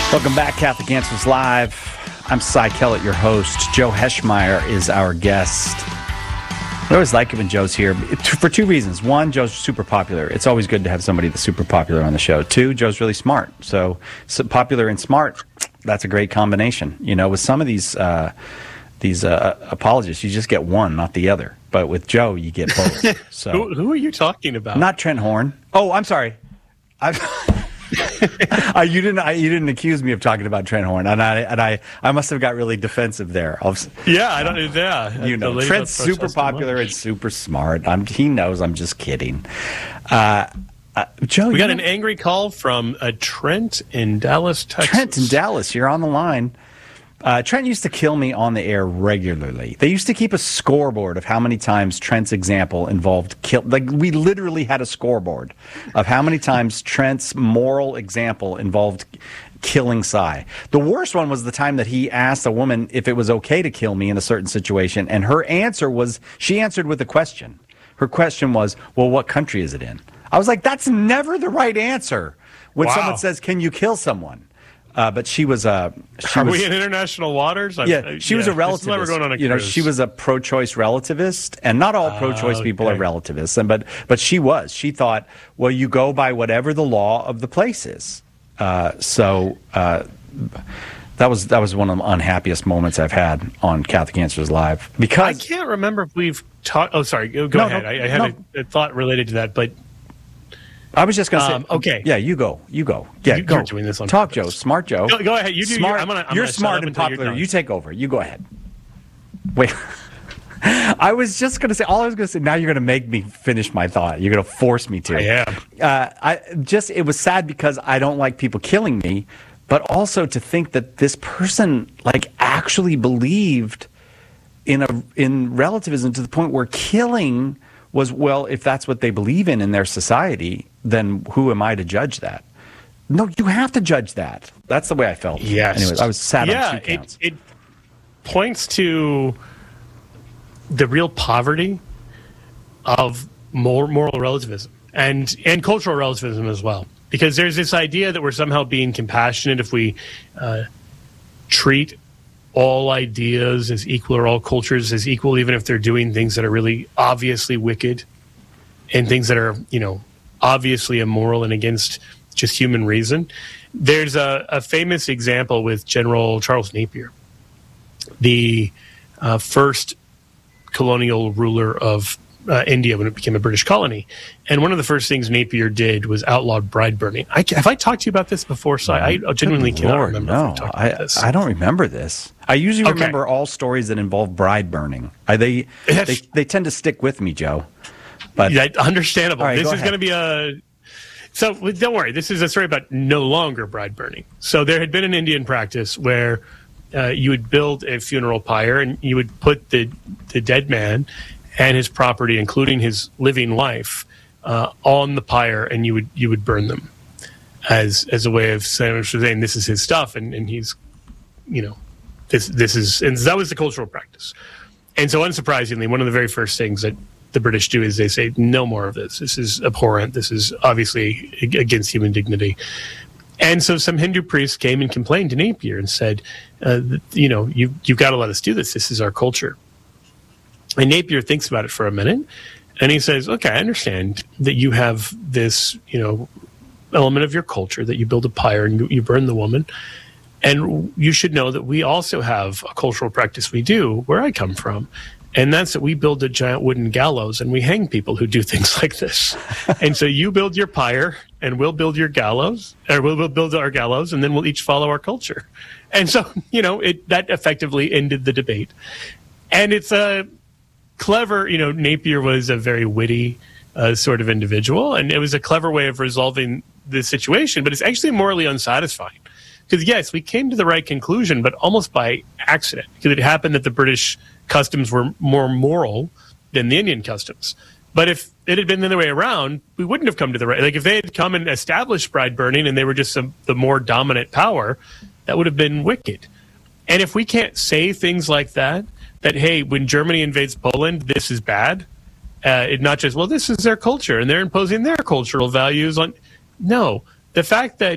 Welcome back, Catholic Answers Live. I'm Cy Kellett, your host. Joe Heschmeyer is our guest. I always like it when Joe's here for two reasons. One, Joe's super popular. It's always good to have somebody that's super popular on the show. Two, Joe's really smart. So popular and smart, that's a great combination. You know, with some of these apologists, you just get one, not the other. But with Joe, you get both. So who are you talking about? Not Trent Horn. Oh, I'm sorry. You didn't accuse me of talking about Trent Horn, and I must have got really defensive there. You know, Trent's super popular and super smart. He knows I'm just kidding. Joe, we got an angry call from Trent in Dallas, Texas. Trent in Dallas, you're on the line. Trent used to kill me on the air regularly. They used to keep a scoreboard of how many times Trent's example involved kill. Like, we literally had a scoreboard of how many times Trent's moral example involved killing Cy. The worst one was the time that he asked a woman if it was okay to kill me in a certain situation, and her answer was, she answered with a question. Her question was, well, what country is it in? I was like, that's never the right answer when someone says, can you kill someone? But she was Are we in international waters? She was a relativist. Going on a cruise. She was a pro-choice relativist, and not all pro-choice people are relativists. But she was. She thought, well, you go by whatever the law of the place is. That was one of the unhappiest moments I've had on Catholic Answers Live, because I can't remember if we've talked. Oh, sorry. Go ahead. I had a thought related to that, but. I was just going to say, okay. Yeah, you go. Yeah, go. You're doing this on Talk, purpose. Joe. Smart Joe. Go ahead. You do. Smart. You're smart and popular. You take over. You go ahead. Wait. I was just going to say, all I was going to say, now you're going to make me finish my thought. You're going to force me to. I am. It was sad because I don't like people killing me, but also to think that this person actually believed in relativism to the point where killing was, well, if that's what they believe in their society, then who am I to judge that? No, you have to judge that. That's the way I felt. Yes. Anyways, I was sad on 2 counts. It points to the real poverty of moral relativism and cultural relativism as well. Because there's this idea that we're somehow being compassionate if we treat all ideas as equal, or all cultures as equal, even if they're doing things that are really obviously wicked and things that are, obviously immoral and against just human reason. There's a famous example with General Charles Napier, the first colonial ruler of India when it became a British colony. And one of the first things Napier did was outlaw bride burning. Have I talked to you about this before? So I genuinely cannot remember. No, I don't remember this. I usually remember all stories that involve bride burning. They tend to stick with me, Joe. But understandable. Right, this is going to be So don't worry. This is a story about no longer bride burning. So there had been an Indian practice where you would build a funeral pyre and you would put the dead man and his property, including his living wife, on the pyre, and you would burn them as a way of saying this is his stuff, and he's, this is, and that was the cultural practice. And so, unsurprisingly, one of the very first things that the British do is they say, no more of this. This is abhorrent. This is obviously against human dignity. And so some Hindu priests came and complained to Napier and said, you've got to let us do this. This is our culture. And Napier thinks about it for a minute, and he says, okay, I understand that you have this, element of your culture, that you build a pyre and you burn the woman. And you should know that we also have a cultural practice we do where I come from. And that's that we build a giant wooden gallows and we hang people who do things like this. And so you build your pyre and we'll build your gallows, or we'll build our gallows, and then we'll each follow our culture. And so, that effectively ended the debate. And it's a clever, Napier was a very witty sort of individual, and it was a clever way of resolving the situation, but it's actually morally unsatisfying. Because, yes, we came to the right conclusion, but almost by accident. Because it happened that the British customs were more moral than the Indian customs. But if it had been the other way around, we wouldn't have come to the right. Like, if they had come and established bride burning and they were just the more dominant power, that would have been wicked. And if we can't say things like that, hey, when Germany invades Poland, this is bad. It not just, well, this is their culture and they're imposing their cultural values on. No, the fact that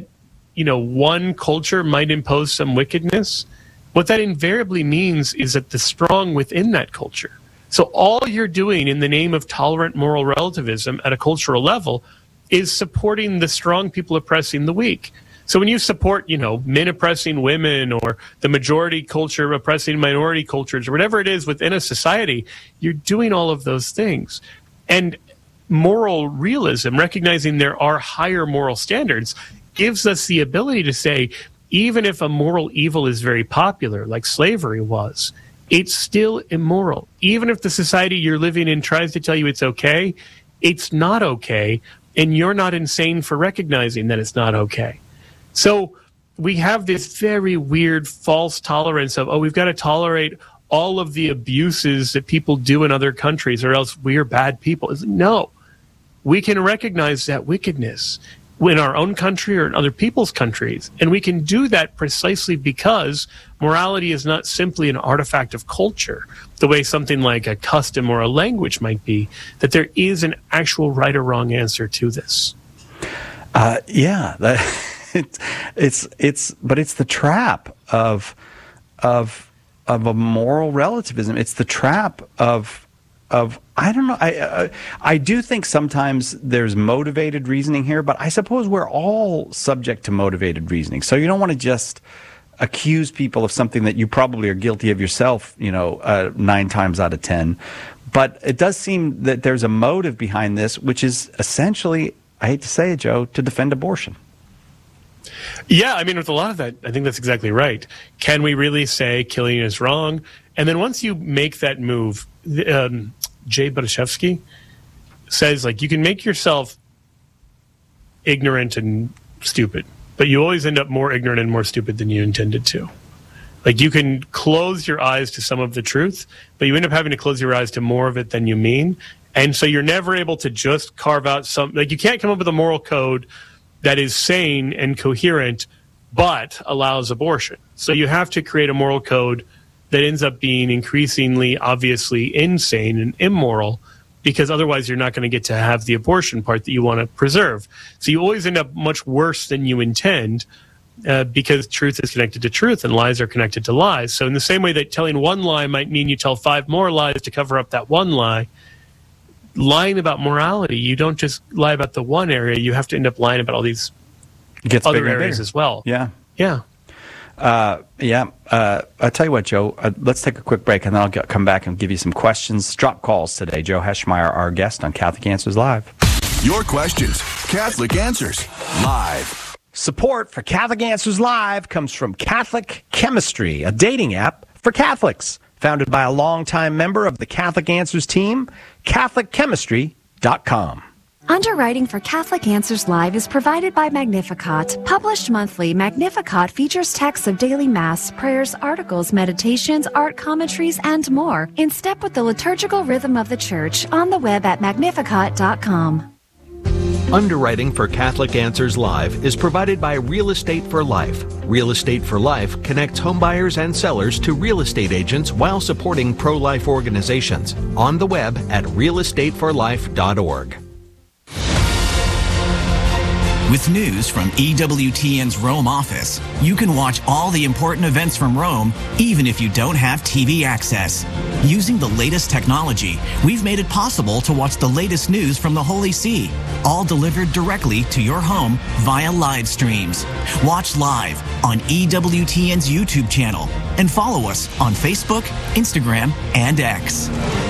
one culture might impose some wickedness, what that invariably means is that the strong within that culture. So all you're doing in the name of tolerant moral relativism at a cultural level is supporting the strong people oppressing the weak. So when you support, men oppressing women or the majority culture oppressing minority cultures or whatever it is within a society, you're doing all of those things. And moral realism, recognizing there are higher moral standards, gives us the ability to say, even if a moral evil is very popular, like slavery was, it's still immoral. Even if the society you're living in tries to tell you it's okay, it's not okay, and you're not insane for recognizing that it's not okay. So we have this very weird false tolerance of, we've got to tolerate all of the abuses that people do in other countries or else we're bad people. No, we can recognize that wickedness in our own country or in other people's countries. And we can do that precisely because morality is not simply an artifact of culture, the way something like a custom or a language might be, that there is an actual right or wrong answer to this. But it's the trap of a moral relativism. It's the trap of I don't know. I do think sometimes there's motivated reasoning here, but I suppose we're all subject to motivated reasoning. So you don't want to just accuse people of something that you probably are guilty of yourself, 9 times out of 10. But it does seem that there's a motive behind this, which is essentially, I hate to say it, Joe, to defend abortion. Yeah, I mean, with a lot of that, I think that's exactly right. Can we really say killing is wrong? And then once you make that move, Jay Bereshevsky says, you can make yourself ignorant and stupid, but you always end up more ignorant and more stupid than you intended to. You can close your eyes to some of the truth, but you end up having to close your eyes to more of it than you mean. And so you're never able to just carve out you can't come up with a moral code that is sane and coherent, but allows abortion. So you have to create a moral code that ends up being increasingly obviously insane and immoral, because otherwise you're not going to get to have the abortion part that you want to preserve. So you always end up much worse than you intend, because truth is connected to truth and lies are connected to lies. So in the same way that telling one lie might mean you tell 5 more lies to cover up that one lie, lying about morality, you don't just lie about the one area, you have to end up lying about all these other areas as well. Yeah. Yeah. I'll tell you what, Joe, let's take a quick break and then I'll come back and give you some questions. Drop calls today. Joe Heschmeyer, our guest on Catholic Answers Live. Your questions, Catholic Answers Live. Support for Catholic Answers Live comes from Catholic Chemistry, a dating app for Catholics. Founded by a longtime member of the Catholic Answers team, CatholicChemistry.com. Underwriting for Catholic Answers Live is provided by Magnificat. Published monthly, Magnificat features texts of daily Mass, prayers, articles, meditations, art commentaries, and more, in step with the liturgical rhythm of the Church, on the web at Magnificat.com. Underwriting for Catholic Answers Live is provided by Real Estate for Life. Real Estate for Life connects homebuyers and sellers to real estate agents while supporting pro-life organizations. On the web at realestateforlife.org. With news from EWTN's Rome office, you can watch all the important events from Rome, even if you don't have TV access. Using the latest technology, we've made it possible to watch the latest news from the Holy See, all delivered directly to your home via live streams. Watch live on EWTN's YouTube channel and follow us on Facebook, Instagram, and X.